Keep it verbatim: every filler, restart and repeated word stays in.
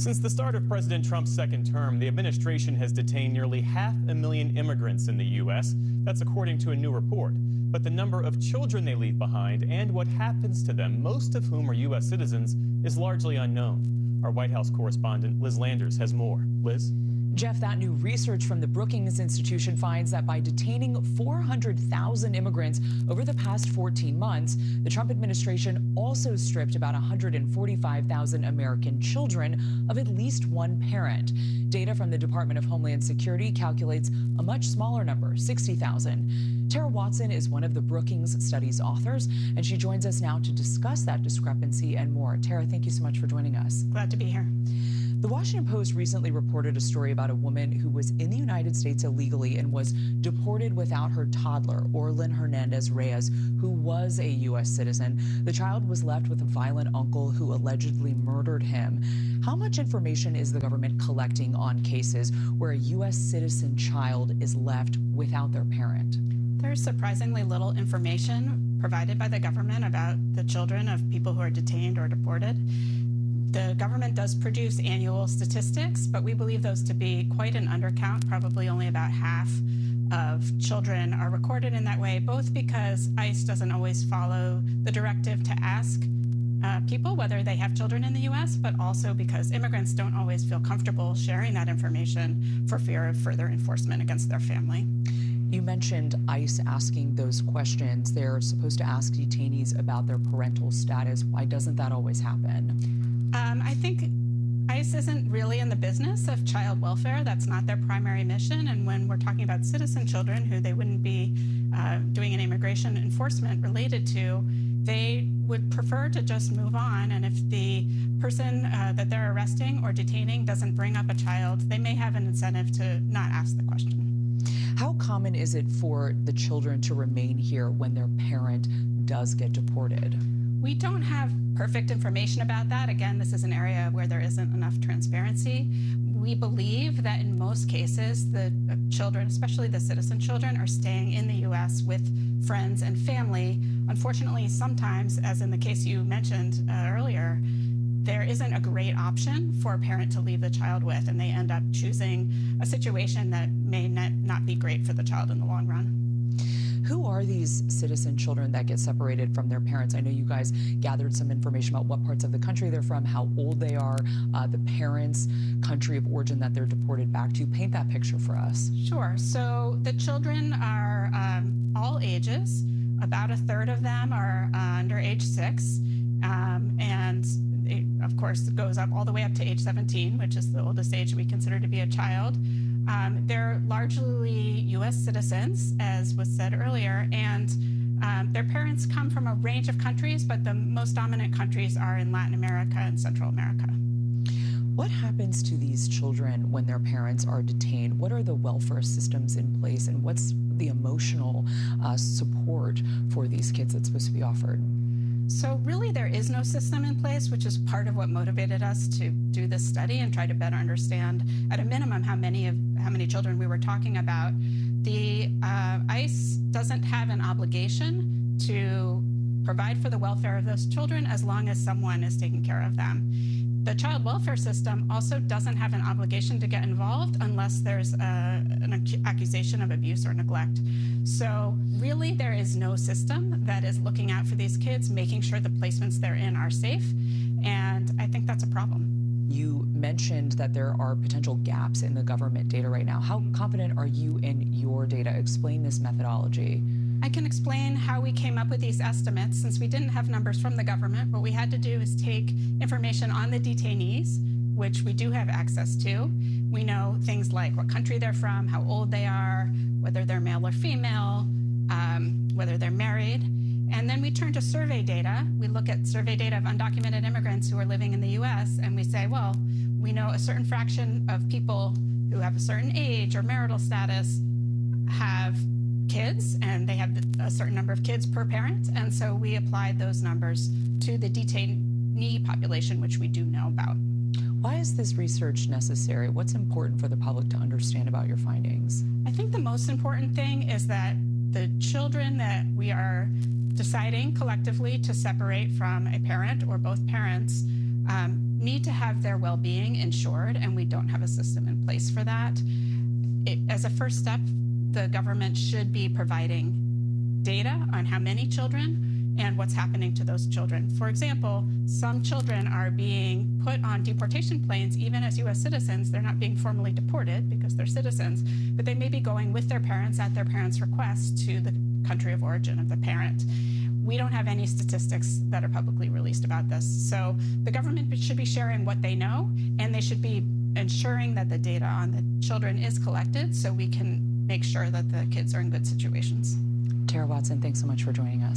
Since the start of President Trump's second term, the administration has detained nearly half a million immigrants in the U S. That's according to a new report. But the number of children they leave behind and what happens to them, most of whom are U S citizens, is largely unknown. Our White House correspondent Liz Landers has more. Liz? Jeff, that new research from the Brookings Institution finds that by detaining four hundred thousand immigrants over the past fourteen months, the Trump administration also stripped about one hundred forty-five thousand American children of at least one parent. Data from the Department of Homeland Security calculates a much smaller number, sixty thousand. Tara Watson is one of the Brookings study's authors, and she joins us now to discuss that discrepancy and more. Tara, thank you so much for joining us. Glad to be here. The Washington Post recently reported a story about a woman who was in the United States illegally and was deported without her toddler, Orlin Hernandez Reyes, who was a U S citizen. The child was left with a violent uncle who allegedly murdered him. How much information is the government collecting on cases where a U S citizen child is left without their parent? There's surprisingly little information provided by the government about the children of people who are detained or deported. The government does produce annual statistics, but we believe those to be quite an undercount. Probably only about half of children are recorded in that way, both because ICE doesn't always follow the directive to ask uh, people whether they have children in the U S, but also because immigrants don't always feel comfortable sharing that information for fear of further enforcement against their family. You mentioned ICE asking those questions. They're supposed to ask detainees about their parental status. Why doesn't that always happen? Um, I think ICE isn't really in the business of child welfare. That's not their primary mission. And when we're talking about citizen children who they wouldn't be uh, doing an immigration enforcement related to, they would prefer to just move on. And if the person uh, that they're arresting or detaining doesn't bring up a child, they may have an incentive to not ask the question. How common is it for the children to remain here when their parent does get deported? We don't have perfect information about that. Again, this is an area where there isn't enough transparency. We believe that in most cases, the children, especially the citizen children, are staying in the U S with friends and family. Unfortunately, sometimes, as in the case you mentioned uh, earlier, there isn't a great option for a parent to leave the child with, and they end up choosing a situation that may not, not be great for the child in the long run. Who are these citizen children that get separated from their parents? I know you guys gathered some information about what parts of the country they're from, how old they are, uh, the parents' country of origin that they're deported back to. Paint that picture for us. Sure. So the children are um, all ages. About a third of them are uh, under age six. Um, and it, of course, it goes up all the way up to age seventeen, which is the oldest age we consider to be a child. Um, they're largely U S citizens, as was said earlier, and um, their parents come from a range of countries, but the most dominant countries are in Latin America and Central America. What happens to these children when their parents are detained? What are the welfare systems in place, and what's the emotional uh, support for these kids that's supposed to be offered? So really there is no system in place, which is part of what motivated us to do this study and try to better understand at a minimum how many of how many children we were talking about. The uh, ICE doesn't have an obligation to provide for the welfare of those children as long as someone is taking care of them. The child welfare system also doesn't have an obligation to get involved unless there's a, an accusation of abuse or neglect. So really there is no system that is looking out for these kids, making sure the placements they're in are safe. And I think that's a problem. You mentioned that there are potential gaps in the government data right now. How confident are you in your data? Explain this methodology. I can explain how we came up with these estimates. Since we didn't have numbers from the government, what we had to do is take information on the detainees, which we do have access to. We know things like what country they're from, how old they are, whether they're male or female, um, whether they're married. And then we turn to survey data. We look at survey data of undocumented immigrants who are living in the U S, and we say, well, we know a certain fraction of people who have a certain age or marital status have kids, and they have a certain number of kids per parent. And so we applied those numbers to the detainee population, which we do know about. Why is this research necessary? What's important for the public to understand about your findings? I think the most important thing is that the children that we are deciding collectively to separate from a parent or both parents um, need to have have their well-being ensured, and we don't have a system in place for that. It, as a first step, the government should be providing data on how many children and what's happening to those children. For example, some children are being put on deportation planes even as U S citizens. They're not being formally deported because they're citizens, but they may be going with their parents at their parents' request to the country of origin of the parent. We don't have any statistics that are publicly released about this. So the government should be sharing what they know, and they should be ensuring that the data on the children is collected so we can make sure that the kids are in good situations. Tara Watson, thanks so much for joining us.